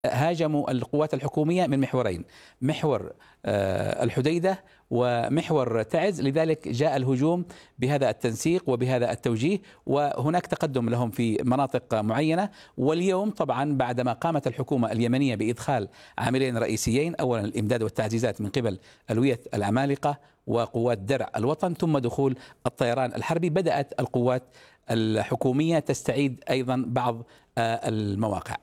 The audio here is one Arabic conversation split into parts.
هاجموا القوات الحكومية من محورين، محور الحديدة ومحور تعز، لذلك جاء الهجوم بهذا التنسيق وبهذا التوجيه، وهناك تقدم لهم في مناطق معينة. واليوم طبعا بعدما قامت الحكومة اليمنية بإدخال عاملين رئيسيين، أولا الإمداد والتعزيزات من قبل ألوية العمالقة وقوات درع الوطن، ثم دخول الطيران الحربي، بدأت القوات الحكومية تستعيد أيضا بعض المواقع.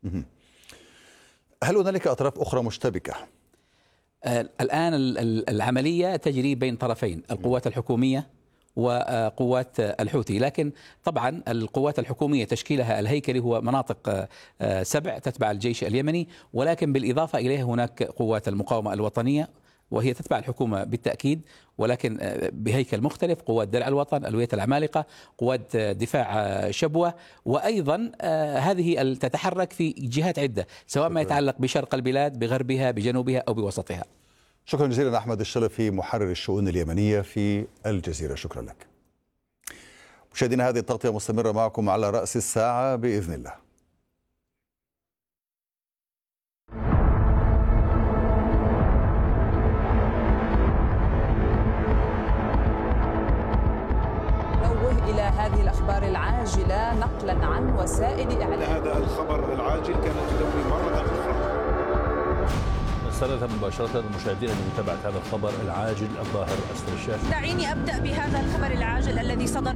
هل هنالك أطراف أخرى مشتبكة؟ الآن العملية تجري بين طرفين، القوات الحكومية وقوات الحوثي، لكن طبعا القوات الحكومية تشكيلها الهيكلي هو مناطق 7 تتبع الجيش اليمني، ولكن بالإضافة إليه هناك قوات المقاومة الوطنية وهي تتبع الحكومة بالتأكيد، ولكن بهيكل مختلف، قوات درع الوطن، ألوية العمالقة، قوات دفاع شبوة، وأيضا هذه تتحرك في جهات عدة، سواء ما يتعلق بشرق البلاد، بغربها، بجنوبها أو بوسطها. شكرا جزيلا أحمد الشلفي، محرر الشؤون اليمنية في الجزيرة، شكرا لك. مشاهدينا، هذه التغطية مستمرة معكم على رأس الساعة بإذن الله. إلى هذه الأخبار العاجلة نقلا عن وسائل إعلام. هذا الخبر العاجل كانت تدوي مرة أخرى. نستند مباشرة المشاهدين لمتابعة هذا الخبر العاجل الظاهر أسفل الشاشة. دعيني أبدأ بهذا الخبر العاجل الذي صدر.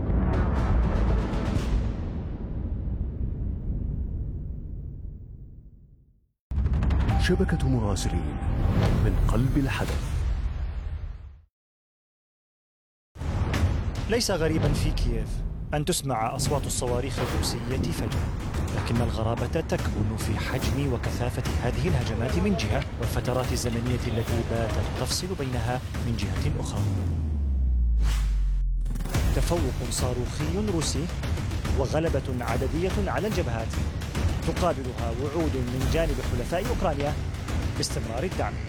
شبكة مراسلين من قلب الحدث. ليس غريبا في كييف أن تسمع أصوات الصواريخ الروسية فجأة، لكن الغرابة تكمن في حجم وكثافة هذه الهجمات من جهة، والفترات الزمنية التي باتت تفصل بينها من جهة أخرى. تفوق صاروخي روسي وغلبة عددية على الجبهات، تقابلها وعود من جانب حلفاء أوكرانيا باستمرار الدعم.